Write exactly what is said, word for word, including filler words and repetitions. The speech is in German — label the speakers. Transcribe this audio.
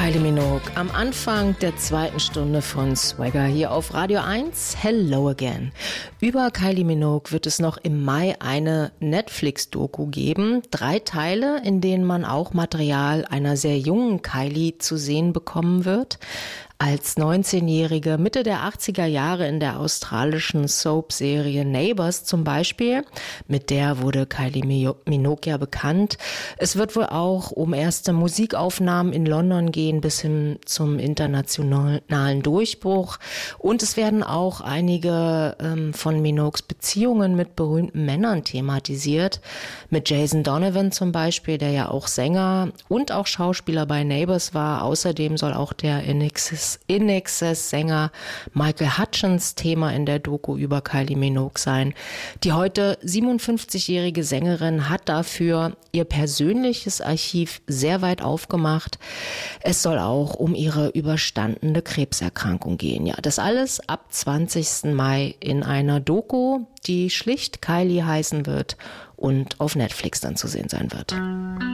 Speaker 1: Kylie Minogue am Anfang der zweiten Stunde von Swagger hier auf Radio eins. Hello again. Über Kylie Minogue wird es noch im Mai eine Netflix-Doku geben. Drei Teile, in denen man auch Material einer sehr jungen Kylie zu sehen bekommen wird. Als neunzehnjährige Mitte der achtziger Jahre in der australischen Soap-Serie Neighbours zum Beispiel. Mit der wurde Kylie Minogue ja bekannt. Es wird wohl auch um erste Musikaufnahmen in London gehen bis hin zum internationalen Durchbruch. Und es werden auch einige ähm, von Minogues Beziehungen mit berühmten Männern thematisiert. Mit Jason Donovan zum Beispiel, der ja auch Sänger und auch Schauspieler bei Neighbours war. Außerdem soll auch der In Excess In Excess Sänger Michael Hutchence Thema in der Doku über Kylie Minogue sein. Die heute siebenundfünfzigjährige Sängerin hat dafür ihr persönliches Archiv sehr weit aufgemacht. Es soll auch um ihre überstandene Krebserkrankung gehen. Ja, das alles ab zwanzigsten Mai in einer Doku, die schlicht Kylie heißen wird und auf Netflix dann zu sehen sein wird.